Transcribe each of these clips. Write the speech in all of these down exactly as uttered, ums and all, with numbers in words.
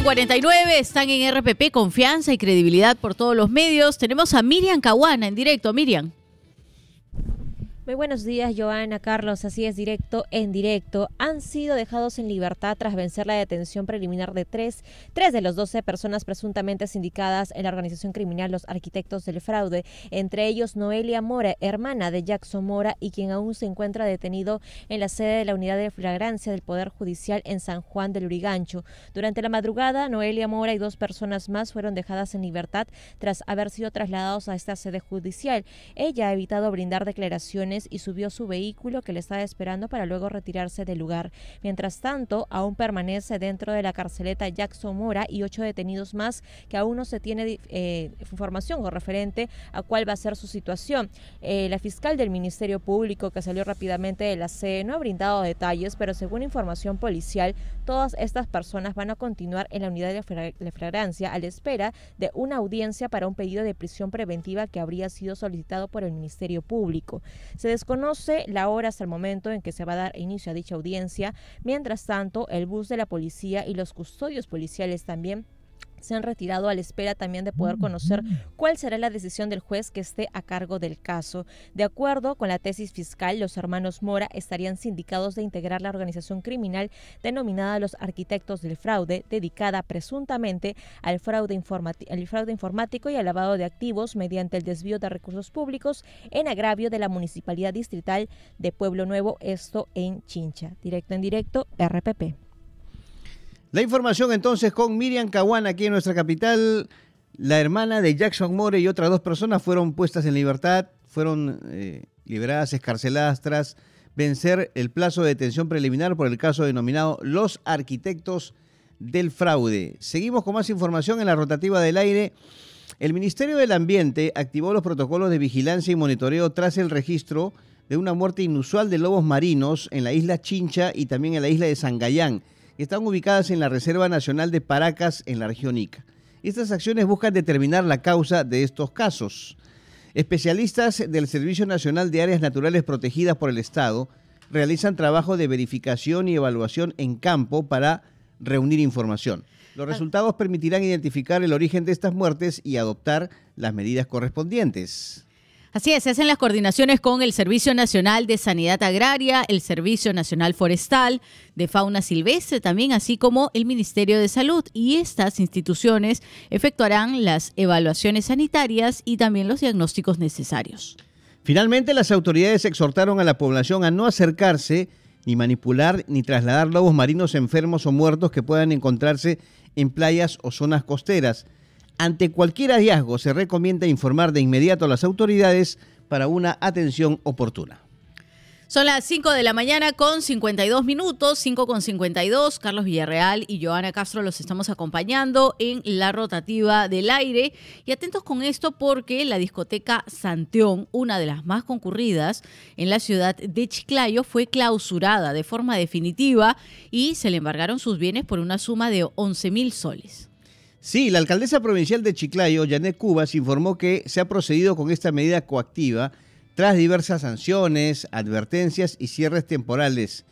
cuarenta y nueve, están en R P P, confianza y credibilidad por todos los medios. Tenemos a Miriam Caguana en directo. Miriam. Muy buenos días, Joana, Carlos. Así es, directo en directo. Han sido dejados en libertad tras vencer la detención preliminar de tres, tres de los doce personas presuntamente sindicadas en la organización criminal Los Arquitectos del Fraude, entre ellos Noelia Mora, hermana de Jackson Mora, y quien aún se encuentra detenido en la sede de la Unidad de Flagrancia del Poder Judicial en San Juan del Lurigancho. Durante la madrugada, Noelia Mora y dos personas más fueron dejadas en libertad tras haber sido trasladados a esta sede judicial. Ella ha evitado brindar declaraciones y subió su vehículo que le estaba esperando para luego retirarse del lugar. Mientras tanto, aún permanece dentro de la carceleta Jackson Mora y ocho detenidos más que aún no se tiene eh, información o referente a cuál va a ser su situación. Eh, la fiscal del Ministerio Público, que salió rápidamente de la sede, no ha brindado detalles, pero según información policial, todas estas personas van a continuar en la unidad de flagrancia a la espera de una audiencia para un pedido de prisión preventiva que habría sido solicitado por el Ministerio Público. Se desconoce la hora hasta el momento en que se va a dar inicio a dicha audiencia. Mientras tanto, el bus de la policía y los custodios policiales también se han retirado a la espera también de poder conocer cuál será la decisión del juez que esté a cargo del caso. De acuerdo con la tesis fiscal, los hermanos Mora estarían sindicados de integrar la organización criminal denominada Los Arquitectos del Fraude, dedicada presuntamente al fraude, informati- al fraude informático y al lavado de activos mediante el desvío de recursos públicos en agravio de la Municipalidad Distrital de Pueblo Nuevo, esto en Chincha. Directo en directo, R P P. La información entonces con Miriam Caguana aquí en nuestra capital. La hermana de Jackson Mora y otras dos personas fueron puestas en libertad, fueron eh, liberadas, excarceladas tras vencer el plazo de detención preliminar por el caso denominado Los Arquitectos del Fraude. Seguimos con más información en la rotativa del aire. El Ministerio del Ambiente activó los protocolos de vigilancia y monitoreo tras el registro de una muerte inusual de lobos marinos en la isla Chincha y también en la isla de Sangayán, que están ubicadas en la Reserva Nacional de Paracas, en la región Ica. Estas acciones buscan determinar la causa de estos casos. Especialistas del Servicio Nacional de Áreas Naturales Protegidas por el Estado realizan trabajo de verificación y evaluación en campo para reunir información. Los resultados permitirán identificar el origen de estas muertes y adoptar las medidas correspondientes. Así es, se hacen las coordinaciones con el Servicio Nacional de Sanidad Agraria, el Servicio Nacional Forestal, de Fauna Silvestre también, así como el Ministerio de Salud. Y estas instituciones efectuarán las evaluaciones sanitarias y también los diagnósticos necesarios. Finalmente, las autoridades exhortaron a la población a no acercarse, ni manipular, ni trasladar lobos marinos enfermos o muertos que puedan encontrarse en playas o zonas costeras. Ante cualquier hallazgo se recomienda informar de inmediato a las autoridades para una atención oportuna. Son las cinco de la mañana con cincuenta y dos minutos, cinco con cincuenta y dos. Carlos Villarreal y Joana Castro los estamos acompañando en la rotativa del aire. Y atentos con esto porque la discoteca Santeón, una de las más concurridas en la ciudad de Chiclayo, fue clausurada de forma definitiva y se le embargaron sus bienes por una suma de once mil soles. Sí, la alcaldesa provincial de Chiclayo, Janet Cubas, informó que se ha procedido con esta medida coactiva tras diversas sanciones, advertencias y cierres temporales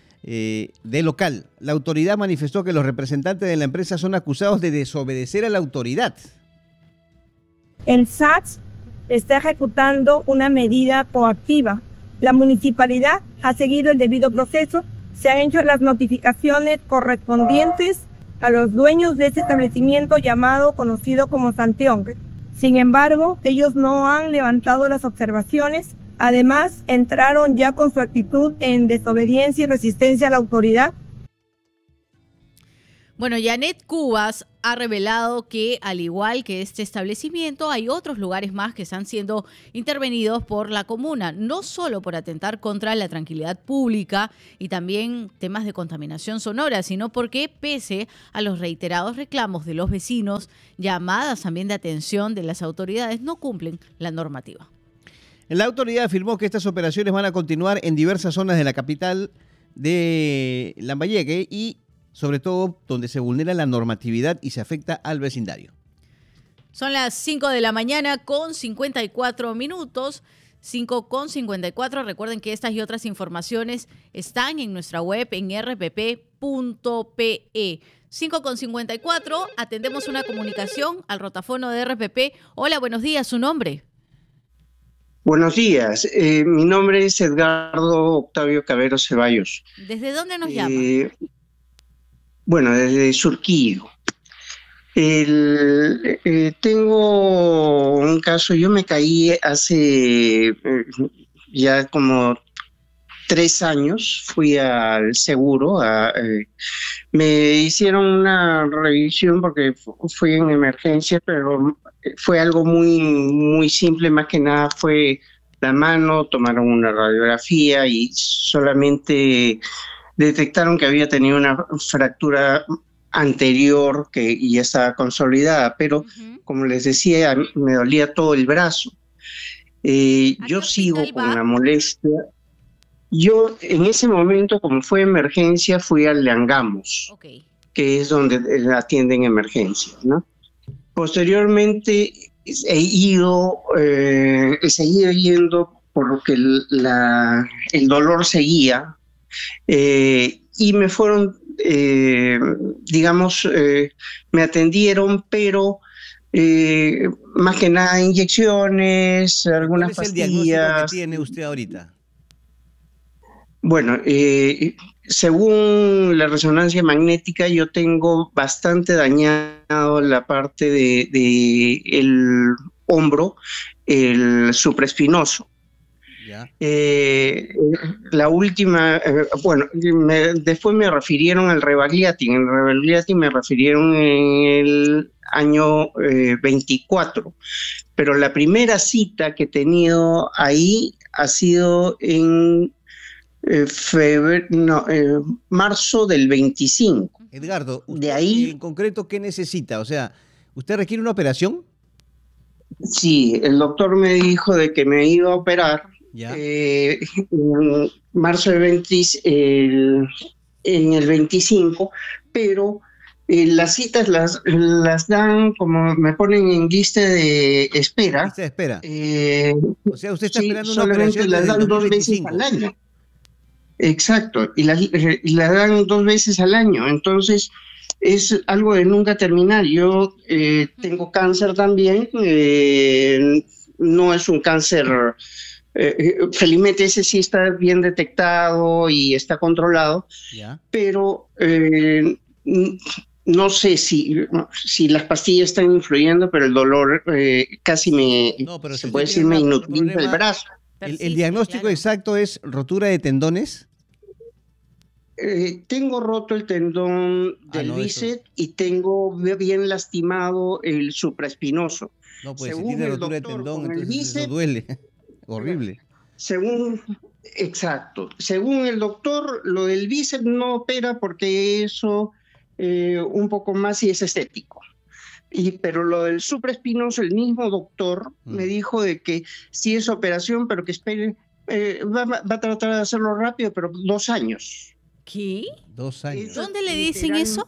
eh, de local. La autoridad manifestó que los representantes de la empresa son acusados de desobedecer a la autoridad. El S A T está ejecutando una medida coactiva. La municipalidad ha seguido el debido proceso, se han hecho las notificaciones correspondientes a los dueños de este establecimiento llamado, conocido como Santeón. Sin embargo, ellos no han levantado las observaciones. Además, entraron ya con su actitud en desobediencia y resistencia a la autoridad. Bueno, Janet Cubas ha revelado que, al igual que este establecimiento, hay otros lugares más que están siendo intervenidos por la comuna, no solo por atentar contra la tranquilidad pública y también temas de contaminación sonora, sino porque, pese a los reiterados reclamos de los vecinos, llamadas también de atención de las autoridades, no cumplen la normativa. La autoridad afirmó que estas operaciones van a continuar en diversas zonas de la capital de Lambayeque y sobre todo donde se vulnera la normatividad y se afecta al vecindario. Son las cinco de la mañana con cincuenta y cuatro minutos. cinco con cincuenta y cuatro. Recuerden que estas y otras informaciones están en nuestra web en r p p punto p e. cinco con cincuenta y cuatro, atendemos una comunicación al rotafono de R P P. Hola, buenos días, ¿su nombre? Buenos días, eh, mi nombre es Edgardo Octavio Cabero Ceballos. ¿Desde dónde nos Eh, llama? Bueno, desde Surquillo. El, eh, tengo un caso, yo me caí hace eh, ya como tres años, fui al seguro, a, eh, me hicieron una revisión porque fu- fui en emergencia, pero fue algo muy, muy simple, más que nada fue la mano, tomaron una radiografía y solamente detectaron que había tenido una fractura anterior que ya estaba consolidada, pero Ujú. como les decía, me dolía todo el brazo. Eh, ¿A yo qué sigo hospital con va? la molestia. Yo en ese momento, como fue emergencia, fui al Leangamos, Ok. que es donde eh, atienden emergencias, ¿no? Posteriormente he ido, eh, he seguido yendo por lo que el, la, el dolor seguía, eh, y me fueron, eh, digamos, eh, me atendieron, pero eh, más que nada inyecciones, ¿Cuál algunas es el diagnóstico que pastillas. tiene usted ahorita? Bueno, eh, según la resonancia magnética, yo tengo bastante dañado la parte de, de el hombro, el supraespinoso. Ya. Eh, la última, eh, bueno, me- después me refirieron al Rebagliati. En el Rebagliati me refirieron en el año eh, veinticuatro, pero la primera cita que he tenido ahí ha sido en eh, febrero, no, eh, marzo del veinticinco. Edgardo, De usted ahí, en concreto, ¿qué necesita? O sea, ¿usted requiere una operación? sí, el doctor me dijo de que me iba a operar Ya. eh, en marzo del veinte, el- en el veinticinco, pero eh, las citas las, las dan, como me ponen en lista de espera. Lista de espera. eh, O sea, usted está sí, esperando una solamente operación las desde el dan dos veces dos mil veinticinco. al año. Exacto, y las, y las dan dos veces al año, entonces es algo de nunca terminar. Yo eh, tengo cáncer también, eh, no es un cáncer, eh, eh, felizmente ese sí está bien detectado y está controlado, Ya. pero eh, n- no sé si, si las pastillas están influyendo, pero el dolor eh, casi me, No, pero si se usted puede tiene decir, me una- un inutiliza el problema- brazo. El, el Persiste, diagnóstico claro. exacto es rotura de tendones. Eh, tengo roto el tendón Ah, del no, eso- bíceps y tengo bien lastimado el supraespinoso. No, pues si Según tiene el rotura de doctor, tendón, con el entonces eso bíceps- duele. Horrible. Según, exacto, según el doctor, lo del bíceps no opera porque eso eh, un poco más y es estético. Y, pero lo del supraespinoso, el mismo doctor Mm. me dijo de que sí es operación, pero que espere, eh, va, va a tratar de hacerlo rápido, pero dos años. ¿Qué? Dos años. Eso- ¿Dónde le dicen literal- eso?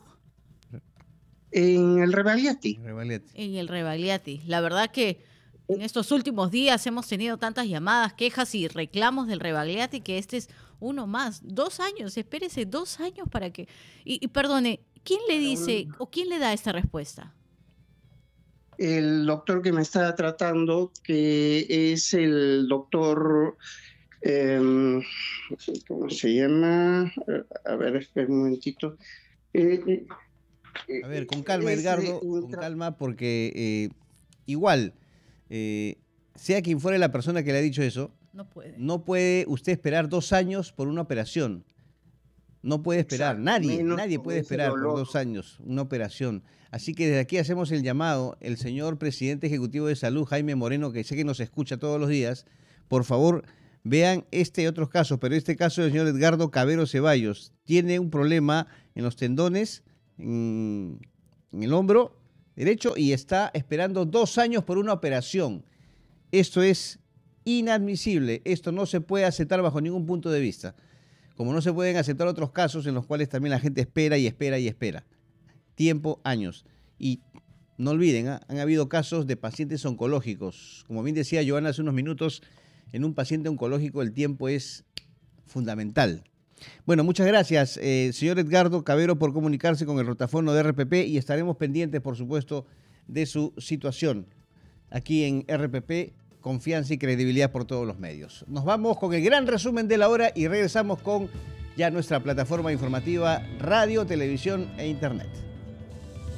En el Rebagliati. Revalete. En el Rebagliati. La verdad que en estos últimos días hemos tenido tantas llamadas, quejas y reclamos del Rebagliati que este es uno más. Dos años, espérese, dos años para que... Y, y perdone, ¿quién le dice o quién le da esta respuesta? El doctor que me está tratando, que es el doctor, eh, ¿cómo se llama? A ver, espera un momentito. Eh, eh, A ver, con calma, es de Edgardo, un con tra- calma, porque eh, igual, eh, sea quien fuera la persona que le ha dicho eso, No puede. no puede usted esperar dos años por una operación. No puede esperar, Exacto, nadie, menos nadie con puede ese esperar por dolor. dos años una operación. Así que desde aquí hacemos el llamado, el señor presidente ejecutivo de salud, Jaime Moreno, que sé que nos escucha todos los días, por favor, vean este y otros casos, pero este caso del señor Edgardo Cabero Ceballos tiene un problema en los tendones, en, en el hombro derecho, y está esperando dos años por una operación. Esto es inadmisible, esto no se puede aceptar bajo ningún punto de vista. Como no se pueden aceptar otros casos en los cuales también la gente espera y espera y espera. Tiempo, años. Y no olviden, ¿ah? Han habido casos de pacientes oncológicos. Como bien decía Joana hace unos minutos, en un paciente oncológico el tiempo es fundamental. Bueno, muchas gracias, eh, señor Edgardo Cavero, por comunicarse con el rotafono de R P P y estaremos pendientes, por supuesto, de su situación. Aquí en R P P, confianza y credibilidad por todos los medios. Nos vamos con el gran resumen de la hora y regresamos con ya nuestra plataforma informativa, radio, televisión e internet.